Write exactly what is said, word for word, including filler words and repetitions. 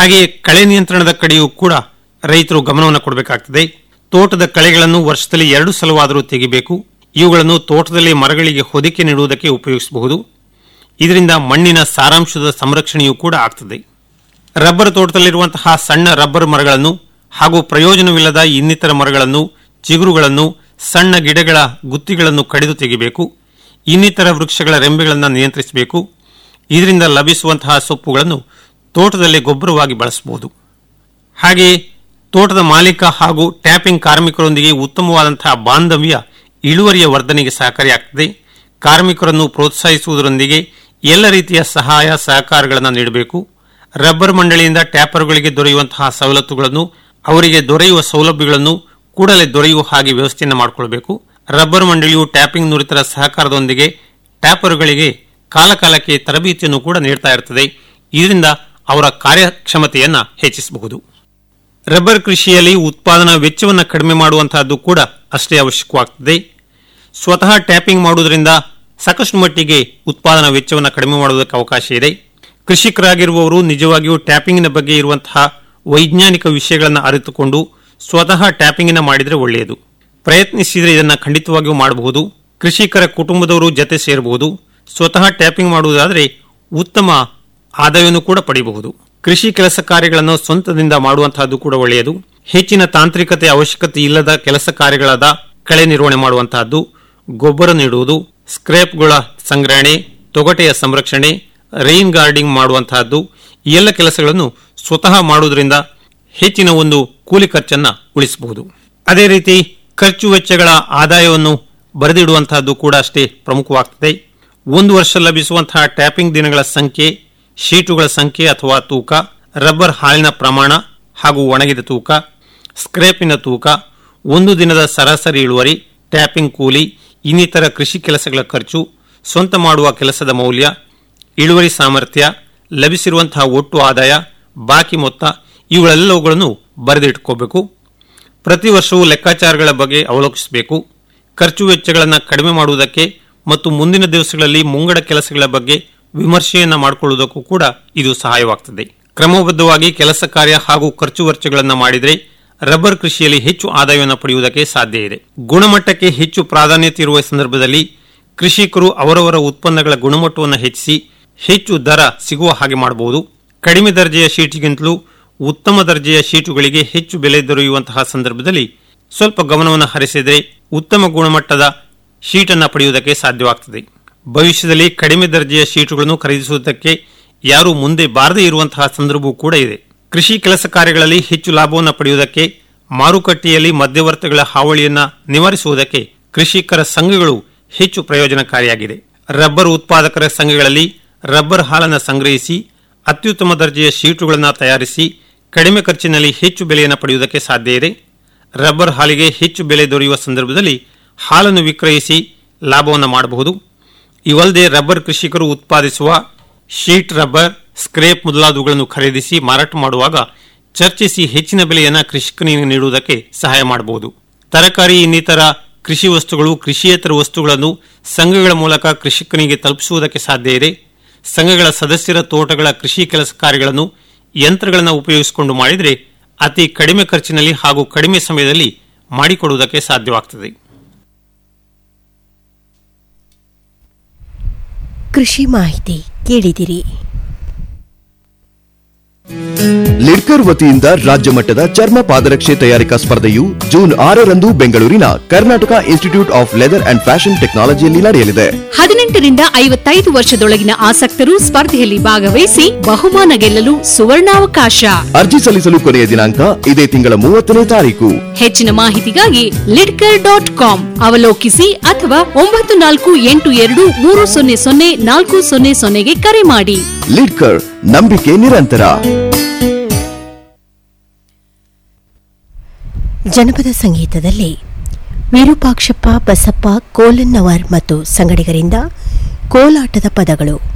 ಹಾಗೆಯೇ ಕಳೆ ನಿಯಂತ್ರಣದ ಕಡೆಯೂ ಕೂಡ ರೈತರು ಗಮನವನ್ನು ಕೊಡಬೇಕಾಗ್ತದೆ. ತೋಟದ ಕಳೆಗಳನ್ನು ವರ್ಷದಲ್ಲಿ ಎರಡು ಸಲವಾದರೂ ತೆಗೆಯಬೇಕು. ಇವುಗಳನ್ನು ತೋಟದಲ್ಲಿ ಮರಗಳಿಗೆ ಹೊದಿಕೆ ನೀಡುವುದಕ್ಕೆ ಉಪಯೋಗಿಸಬಹುದು. ಇದರಿಂದ ಮಣ್ಣಿನ ಸಾರಾಂಶದ ಸಂರಕ್ಷಣೆಯೂ ಕೂಡ ಆಗ್ತದೆ. ರಬ್ಬರ್ ತೋಟದಲ್ಲಿರುವಂತಹ ಸಣ್ಣ ರಬ್ಬರ್ ಮರಗಳನ್ನು ಹಾಗೂ ಪ್ರಯೋಜನವಿಲ್ಲದ ಇನ್ನಿತರ ಮರಗಳನ್ನು, ಚಿಗುರುಗಳನ್ನು, ಸಣ್ಣ ಗಿಡಗಳ ಗುತ್ತಿಗಳನ್ನು ಕಡಿದು ತೆಗೆಯಬೇಕು. ಇನ್ನಿತರ ವೃಕ್ಷಗಳ ರೆಂಬೆಗಳನ್ನು ನಿಯಂತ್ರಿಸಬೇಕು. ಇದರಿಂದ ಲಭಿಸುವಂತಹ ಸೊಪ್ಪುಗಳನ್ನು ತೋಟದಲ್ಲಿ ಗೊಬ್ಬರವಾಗಿ ಬಳಸಬಹುದು. ಹಾಗೆಯೇ ತೋಟದ ಮಾಲೀಕ ಹಾಗೂ ಟ್ಯಾಪಿಂಗ್ ಕಾರ್ಮಿಕರೊಂದಿಗೆ ಉತ್ತಮವಾದಂತಹ ಬಾಂಧವ್ಯ ಇಳುವರಿಯ ವರ್ಧನೆಗೆ ಸಹಕಾರಿಯಾಗುತ್ತದೆ. ಕಾರ್ಮಿಕರನ್ನು ಪ್ರೋತ್ಸಾಹಿಸುವುದರೊಂದಿಗೆ ಎಲ್ಲ ರೀತಿಯ ಸಹಾಯ ಸಹಕಾರಗಳನ್ನು ನೀಡಬೇಕು. ರಬ್ಬರ್ ಮಂಡಳಿಯಿಂದ ಟ್ಯಾಪರ್ಗಳಿಗೆ ದೊರೆಯುವಂತಹ ಸವಲತ್ತುಗಳನ್ನು, ಅವರಿಗೆ ದೊರೆಯುವ ಸೌಲಭ್ಯಗಳನ್ನು ಕೂಡಲೇ ದೊರೆಯುವ ಹಾಗೆ ವ್ಯವಸ್ಥೆಯನ್ನು ಮಾಡಿಕೊಳ್ಳಬೇಕು. ರಬ್ಬರ್ ಮಂಡಳಿಯು ಟ್ಯಾಪಿಂಗ್ ನುರಿತರ ಸಹಕಾರದೊಂದಿಗೆ ಟ್ಯಾಪರ್ಗಳಿಗೆ ಕಾಲಕಾಲಕ್ಕೆ ತರಬೇತಿಯನ್ನು ಕೂಡ ನೀಡ್ತಾ ಇರುತ್ತದೆ. ಇದರಿಂದ ಅವರ ಕಾರ್ಯಕ್ಷಮತೆಯನ್ನು ಹೆಚ್ಚಿಸಬಹುದು. ರಬ್ಬರ್ ಕೃಷಿಯಲ್ಲಿ ಉತ್ಪಾದನಾ ವೆಚ್ಚವನ್ನು ಕಡಿಮೆ ಮಾಡುವಂತಹದ್ದು ಕೂಡ ಅಷ್ಟೇ ಅವಶ್ಯಕವಾಗುತ್ತದೆ. ಸ್ವತಃ ಟ್ಯಾಪಿಂಗ್ ಮಾಡುವುದರಿಂದ ಸಾಕಷ್ಟು ಮಟ್ಟಿಗೆ ಉತ್ಪಾದನಾ ವೆಚ್ಚವನ್ನು ಕಡಿಮೆ ಮಾಡುವುದಕ್ಕೆ ಅವಕಾಶ ಇದೆ. ಕೃಷಿಕರಾಗಿರುವವರು ನಿಜವಾಗಿಯೂ ಟ್ಯಾಪಿಂಗಿನ ಬಗ್ಗೆ ಇರುವಂತಹ ವೈಜ್ಞಾನಿಕ ವಿಷಯಗಳನ್ನು ಅರಿತುಕೊಂಡು ಸ್ವತಃ ಟ್ಯಾಪಿಂಗ್ ಮಾಡಿದರೆ ಒಳ್ಳೆಯದು. ಪ್ರಯತ್ನಿಸಿದರೆ ಇದನ್ನು ಖಂಡಿತವಾಗಿಯೂ ಮಾಡಬಹುದು. ಕೃಷಿಕರ ಕುಟುಂಬದವರು ಜತೆ ಸೇರಬಹುದು. ಸ್ವತಃ ಟ್ಯಾಪಿಂಗ್ ಮಾಡುವುದಾದರೆ ಉತ್ತಮ ಆದಾಯವನ್ನು ಕೂಡ ಪಡೆಯಬಹುದು. ಕೃಷಿ ಕೆಲಸ ಕಾರ್ಯಗಳನ್ನು ಸ್ವಂತದಿಂದ ಮಾಡುವಂತಹದ್ದು ಕೂಡ ಒಳ್ಳೆಯದು. ಹೆಚ್ಚಿನ ತಾಂತ್ರಿಕತೆ ಅವಶ್ಯಕತೆ ಇಲ್ಲದ ಕೆಲಸ ಕಾರ್ಯಗಳಾದ ಕಳೆ ನಿರ್ವಹಣೆ ಮಾಡುವಂತಹದ್ದು, ಗೊಬ್ಬರ ನೀಡುವುದು, ಸ್ಕ್ರೇಪ್ಗಳ ಸಂಗ್ರಹಣೆ, ತೊಗಟೆಯ ಸಂರಕ್ಷಣೆ, ರೈನ್ ಗಾರ್ಡಿಂಗ್ ಮಾಡುವಂತಹದ್ದು, ಈ ಎಲ್ಲ ಕೆಲಸಗಳನ್ನು ಸ್ವತಃ ಮಾಡುವುದರಿಂದ ಹೆಚ್ಚಿನ ಒಂದು ಕೂಲಿ ಖರ್ಚನ್ನು ಉಳಿಸಬಹುದು. ಅದೇ ರೀತಿ ಖರ್ಚು ವೆಚ್ಚಗಳ ಆದಾಯವನ್ನು ಬರೆದಿಡುವಂತಹದ್ದು ಕೂಡ ಅಷ್ಟೇ ಪ್ರಮುಖವಾಗುತ್ತದೆ. ಒಂದು ವರ್ಷ ಲಭಿಸುವಂತಹ ಟ್ಯಾಪಿಂಗ್ ದಿನಗಳ ಸಂಖ್ಯೆ, ಶೀಟುಗಳ ಸಂಖ್ಯೆ ಅಥವಾ ತೂಕ, ರಬ್ಬರ್ ಹಾಲಿನ ಪ್ರಮಾಣ ಹಾಗೂ ಒಣಗಿದ ತೂಕ, ಸ್ಕ್ರೇಪಿನ ತೂಕ, ಒಂದು ದಿನದ ಸರಾಸರಿ ಇಳುವರಿ, ಟ್ಯಾಪಿಂಗ್ ಕೂಲಿ, ಇನ್ನಿತರ ಕೃಷಿ ಕೆಲಸಗಳ ಖರ್ಚು, ಸ್ವಂತ ಮಾಡುವ ಕೆಲಸದ ಮೌಲ್ಯ, ಇಳುವರಿ ಸಾಮರ್ಥ್ಯ, ಲಭಿಸಿರುವಂತಹ ಒಟ್ಟು ಆದಾಯ, ಬಾಕಿ ಮೊತ್ತ, ಇವುಗಳೆಲ್ಲವುಗಳನ್ನು ಬರೆದಿಟ್ಟುಕೋಬೇಕು. ಪ್ರತಿ ವರ್ಷವೂ ಲೆಕ್ಕಾಚಾರಗಳ ಬಗ್ಗೆ ಅವಲೋಕಿಸಬೇಕು. ಖರ್ಚು ವೆಚ್ಚಗಳನ್ನು ಕಡಿಮೆ ಮಾಡುವುದಕ್ಕೆ ಮತ್ತು ಮುಂದಿನ ದಿವಸಗಳಲ್ಲಿ ಮುಂಗಡ ಕೆಲಸಗಳ ಬಗ್ಗೆ ವಿಮರ್ಶೆಯನ್ನು ಮಾಡಿಕೊಳ್ಳುವುದಕ್ಕೂ ಕೂಡ ಇದು ಸಹಾಯವಾಗುತ್ತದೆ. ಕ್ರಮಬದ್ಧವಾಗಿ ಕೆಲಸ ಕಾರ್ಯ ಹಾಗೂ ಖರ್ಚು ವೆಚ್ಚಗಳನ್ನು ಮಾಡಿದರೆ ರಬ್ಬರ್ ಕೃಷಿಯಲ್ಲಿ ಹೆಚ್ಚು ಆದಾಯವನ್ನು ಪಡೆಯುವುದಕ್ಕೆ ಸಾಧ್ಯ ಇದೆ. ಗುಣಮಟ್ಟಕ್ಕೆ ಹೆಚ್ಚು ಪ್ರಾಧಾನ್ಯತೆ ಇರುವ ಸಂದರ್ಭದಲ್ಲಿ ಕೃಷಿಕರು ಅವರವರ ಉತ್ಪನ್ನಗಳ ಗುಣಮಟ್ಟವನ್ನು ಹೆಚ್ಚಿಸಿ ಹೆಚ್ಚು ದರ ಸಿಗುವ ಹಾಗೆ ಮಾಡಬಹುದು. ಕಡಿಮೆ ದರ್ಜೆಯ ಶೀಟಿಗಿಂತಲೂ ಉತ್ತಮ ದರ್ಜೆಯ ಶೀಟುಗಳಿಗೆ ಹೆಚ್ಚು ಬೆಲೆ ದೊರೆಯುವಂತಹ ಸಂದರ್ಭದಲ್ಲಿ ಸ್ವಲ್ಪ ಗಮನವನ್ನು ಹರಿಸಿದರೆ ಉತ್ತಮ ಗುಣಮಟ್ಟದ ಶೀಟನ್ನು ಪಡೆಯುವುದಕ್ಕೆ ಸಾಧ್ಯವಾಗುತ್ತದೆ. ಭವಿಷ್ಯದಲ್ಲಿ ಕಡಿಮೆ ದರ್ಜೆಯ ಶೀಟುಗಳನ್ನು ಖರೀದಿಸುವುದಕ್ಕೆ ಯಾರೂ ಮುಂದೆ ಬಾರದೇ ಇರುವಂತಹ ಸಂದರ್ಭವೂ ಕೂಡ ಇದೆ. ಕೃಷಿ ಕೆಲಸ ಕಾರ್ಯಗಳಲ್ಲಿ ಹೆಚ್ಚು ಲಾಭವನ್ನು ಪಡೆಯುವುದಕ್ಕೆ, ಮಾರುಕಟ್ಟೆಯಲ್ಲಿ ಮಧ್ಯವರ್ತಿಗಳ ಹಾವಳಿಯನ್ನು ನಿವಾರಿಸುವುದಕ್ಕೆ ಕೃಷಿಕರ ಸಂಘಗಳು ಹೆಚ್ಚು ಪ್ರಯೋಜನಕಾರಿಯಾಗಿದೆ. ರಬ್ಬರ್ ಉತ್ಪಾದಕರ ಸಂಘಗಳಲ್ಲಿ ರಬ್ಬರ್ ಹಾಲನ್ನು ಸಂಗ್ರಹಿಸಿ ಅತ್ಯುತ್ತಮ ದರ್ಜೆಯ ಶೀಟುಗಳನ್ನು ತಯಾರಿಸಿ ಕಡಿಮೆ ಖರ್ಚಿನಲ್ಲಿ ಹೆಚ್ಚು ಬೆಲೆಯನ್ನು ಪಡೆಯುವುದಕ್ಕೆ ಸಾಧ್ಯ ಇದೆ. ರಬ್ಬರ್ ಹಾಲಿಗೆ ಹೆಚ್ಚು ಬೆಲೆ ದೊರೆಯುವ ಸಂದರ್ಭದಲ್ಲಿ ಹಾಲನ್ನು ವಿಕ್ರಯಿಸಿ ಲಾಭವನ್ನು ಮಾಡಬಹುದು. ಇವಲ್ಲದೆ ರಬ್ಬರ್ ಕೃಷಿಕರು ಉತ್ಪಾದಿಸುವ ಶೀಟ್ ರಬ್ಬರ್, ಸ್ಕ್ರೇಪ್ ಮೊದಲಾದವುಗಳನ್ನು ಖರೀದಿಸಿ ಮಾರಾಟ ಮಾಡುವಾಗ ಚರ್ಚಿಸಿ ಹೆಚ್ಚಿನ ಬೆಲೆಯನ್ನು ಕೃಷಿಕನಿಗೆ ನೀಡುವುದಕ್ಕೆ ಸಹಾಯ ಮಾಡಬಹುದು. ತರಕಾರಿ ಇನ್ನಿತರ ಕೃಷಿ ವಸ್ತುಗಳು, ಕೃಷಿಯೇತರ ವಸ್ತುಗಳನ್ನು ಸಂಘಗಳ ಮೂಲಕ ಕೃಷಿಕನಿಗೆ ತಲುಪಿಸುವುದಕ್ಕೆ ಸಾಧ್ಯ ಇದೆ. ಸಂಘಗಳ ಸದಸ್ಯರ ತೋಟಗಳ ಕೃಷಿ ಕೆಲಸ ಕಾರ್ಯಗಳನ್ನು ಯಂತ್ರಗಳನ್ನು ಉಪಯೋಗಿಸಿಕೊಂಡು ಮಾಡಿದರೆ ಅತಿ ಕಡಿಮೆ ಖರ್ಚಿನಲ್ಲಿ ಹಾಗೂ ಕಡಿಮೆ ಸಮಯದಲ್ಲಿ ಮಾಡಿಕೊಡುವುದಕ್ಕೆ ಸಾಧ್ಯವಾಗುತ್ತದೆ. ಕೃಷಿ ಮಾಹಿತಿ ಕೇಳಿದಿರಿ. ಲಿಡ್ಕರ್ ವತಿಯಿಂದ ರಾಜ್ಯ ಮಟ್ಟದ ಚರ್ಮ ಪಾದರಕ್ಷೆ ತಯಾರಿಕಾ ಸ್ಪರ್ಧೆಯು ಜೂನ್ ಆರರಂದು ಬೆಂಗಳೂರಿನ Karnataka institute of leather and fashion ಟೆಕ್ನಾಲಜಿಯಲ್ಲಿ ನಡೆಯಲಿದೆ. ಹದಿನೆಂಟರಿಂದ ಐವತ್ತೈದು ವರ್ಷದೊಳಗಿನ ಆಸಕ್ತರು ಸ್ಪರ್ಧೆಯಲ್ಲಿ ಭಾಗವಹಿಸಿ ಬಹುಮಾನ ಗೆಲ್ಲಲು ಸುವರ್ಣಾವಕಾಶ. ಅರ್ಜಿ ಸಲ್ಲಿಸಲು ಕೊನೆಯ ದಿನಾಂಕ ಇದೇ ತಿಂಗಳ ಮೂವತ್ತನೇ ತಾರೀಕು. ಹೆಚ್ಚಿನ ಮಾಹಿತಿಗಾಗಿ ಲಿಡ್ಕರ್ ಡಾಟ್ ಕಾಮ್ ಅವಲೋಕಿಸಿ ಅಥವಾ ಒಂಬತ್ತು ನಾಲ್ಕು ಎಂಟು ಎರಡು ಮೂರು ಸೊನ್ನೆ ಸೊನ್ನೆ ನಾಲ್ಕು ಸೊನ್ನೆ ಸೊನ್ನೆಗೆ ಕರೆ ಮಾಡಿ. ಲಿಡ್ಕರ್, ನಂಬಿಕೆ ನಿರಂತರ. ಜನಪದ ಸಂಗೀತದಲ್ಲಿ ವಿರೂಪಾಕ್ಷಪ್ಪ, ಬಸಪ್ಪ ಕೋಲನ್ನವರ್ ಮತ್ತು ಸಂಗಡಿಗರಿಂದ ಕೋಲಾಟದ ಪದಗಳು.